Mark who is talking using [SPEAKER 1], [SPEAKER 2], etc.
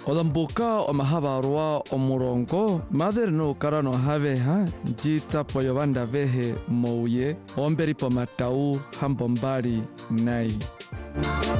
[SPEAKER 1] Odambuka o mahabarua o murongo, madre no karano haveha, jita poyobanda vehe mouye, omberi po matau hambombari nai.